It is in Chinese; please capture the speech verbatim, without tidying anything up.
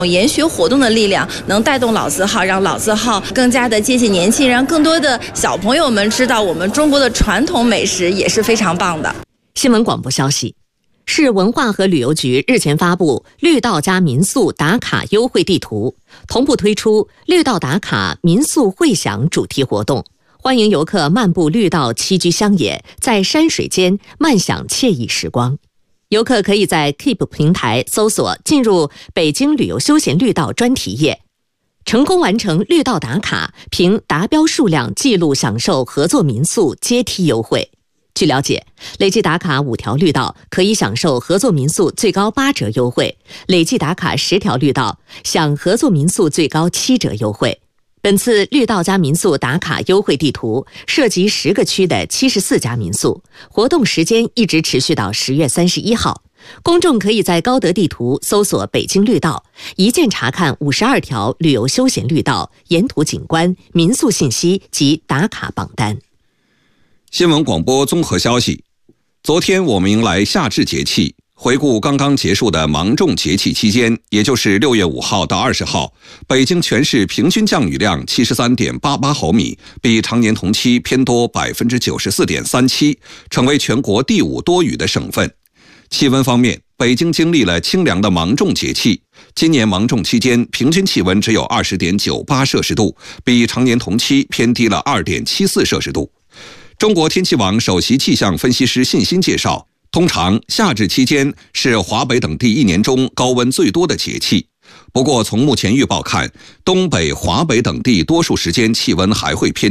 研学活动的力量能带动老字号，让老字号更加的接近年轻人，让更多的小朋友们知道我们中国的传统美食也是非常棒的。 新闻广播消息，市文化和旅游局日前发布绿道加民宿打卡优惠地图，同步推出绿道打卡民宿会享主题活动，欢迎游客漫步绿道，栖居乡野，在山水间漫享惬意时光。游客可以在 Keep 平台搜索进入北京旅游休闲绿道专题页，成功完成绿道打卡，凭达标数量记录享受合作民宿阶梯优惠。据了解，累计打卡五条绿道可以享受合作民宿最高八折优惠，累计打卡十条绿道享合作民宿最高七折优惠。本次绿道加民宿打卡优惠地图涉及十个区的七十四家民宿，活动时间一直持续到十月三十一号。公众可以在高德地图搜索北京绿道，一键查看五十二条旅游休闲绿道、沿途景观、民宿信息及打卡榜单。 新闻广播综合消息，昨天我们迎来夏至节气。回顾刚刚结束的芒种节气期间，也就是六月五号到二十号，北京全市平均降雨量 七十三点八八毫米，比常年同期偏多 百分之九十四点三七， 成为全国第五多雨的省份。气温方面，北京经历了清凉的芒种节气，今年芒种期间平均气温只有 二十点九八摄氏度，比常年同期偏低了 二点七四摄氏度。中国天气网首席气象分析师信心介绍，通常夏至期间是华北等地一年中高温最多的节气，不过从目前预报看，东北、华北等地多数时间气温还会偏